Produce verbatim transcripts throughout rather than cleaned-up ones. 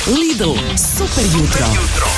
Lidl, super jutro.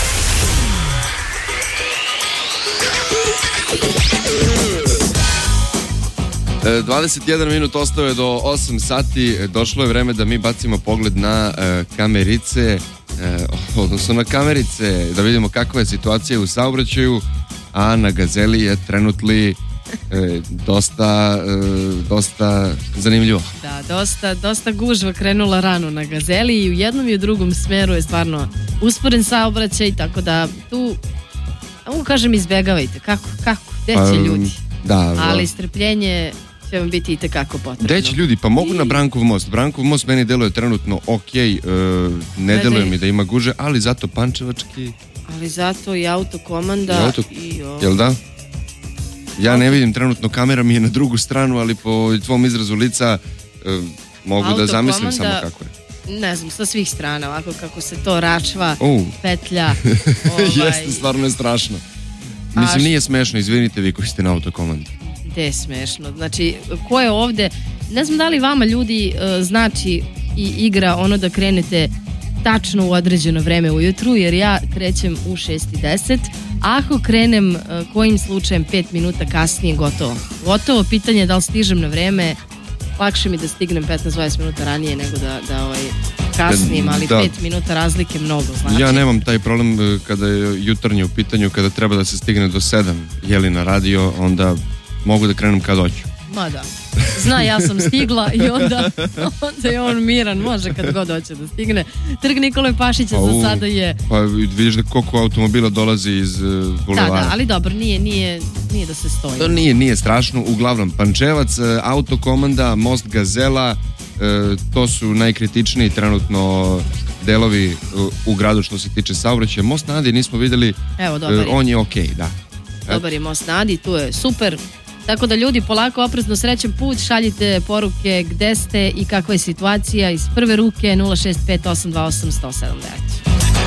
dvadeset jedan minut ostao je do osam sati. Došlo je vreme da mi bacimo pogled na uh, kamerice, uh, odnosno na kamerice, da vidimo kakva je situacija u saobraćaju, a na Gazeli je trenutli uh, dosta, uh, dosta zanimljivo. Da, dosta, dosta gužva krenula rano na Gazeli i u jednom i u drugom smeru je stvarno usporen saobraćaj, tako da tu, mogu kažem, izbjegavajte. Kako, kako, gde će Pa, ljudi? Da, Ali strpljenje će vam biti itekako potrebno. Gde će ljudi? Pa mogu I... na Brankov most. Brankov most meni deluje trenutno ok, uh, ne Da, deluje da. mi da ima guže, ali zato pančevački. Ali zato i autokomanda I auto, i o... jel da? Ja ne vidim trenutno, kamera mi je na drugu stranu, ali po tvom izrazu lica uh, mogu da zamislim samo kako je. Ne znam, sa svih strana, ovako kako se to račva, Uh. petlja. ovaj, Jeste, stvarno je strašno. Mislim, A nije smešno, izvinite vi koji ste na autokomandi. Gde je smešno? Znači, ko je ovde, ne znam da li vama ljudi uh, znači i igra ono da krenete tačno u određeno vreme ujutru, jer ja krećem u šest i deset, a ako krenem uh, kojim slučajem pet minuta kasnije, gotovo. Gotovo, pitanje je da li stižem na vreme, lakše mi da stignem petnaest dvadeset minuta ranije nego da, da ovaj, kasnim, ali Da. pet minuta razlike mnogo znači. Ja nemam taj problem uh, kada je jutarnje u pitanju, kada treba da se stigne do sedam, jeli na radio, onda mogu da krenem kad hoću. Ma da, zna, ja sam stigla i onda, onda je on miran, može kad god hoće da stigne. Trg Nikole Pašića Pa, za u, sada je... Pa vidiš da koliko automobila dolazi iz uh, Da, bulevara. da, ali dobro, nije, nije, nije da se stoji. To nije, nije strašno. Uglavnom, Pančevac, uh, autokomanda, most Gazela, uh, to su najkritičniji trenutno delovi uh, u gradu što se tiče saobraćaja. Most na Adi nismo videli, Evo, dobar uh, je. on je okej, da. Dobar je most na Adi, tu je super. Tako da ljudi, polako, oprezno, srećan put, šaljite poruke gde ste i kakva je situacija iz prve ruke. Nula šest pet osam dva osam sto sedam devet.